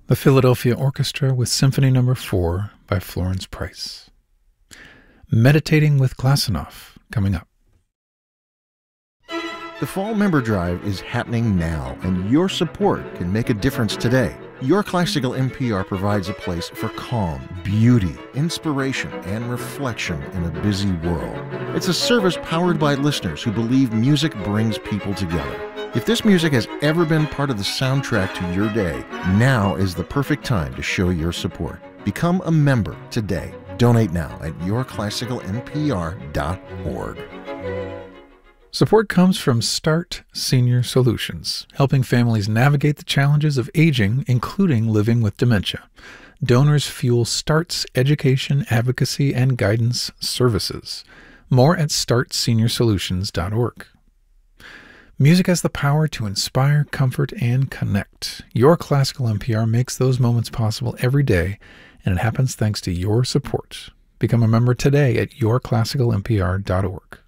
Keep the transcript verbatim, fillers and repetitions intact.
The Philadelphia Orchestra with Symphony Number four by Florence Price. Meditating with Glassinoff, coming up. The Fall Member Drive is happening now, and your support can make a difference today. Your Classical N P R provides a place for calm, beauty, inspiration, and reflection in a busy world. It's a service powered by listeners who believe music brings people together. If this music has ever been part of the soundtrack to your day, now is the perfect time to show your support. Become a member today. Donate now at your classical n p r dot org. Support comes from START Senior Solutions, helping families navigate the challenges of aging, including living with dementia. Donors fuel START's education, advocacy, and guidance services. More at start senior solutions dot org. Music has the power to inspire, comfort, and connect. Your Classical N P R makes those moments possible every day, and it happens thanks to your support. Become a member today at your classical n p r dot org.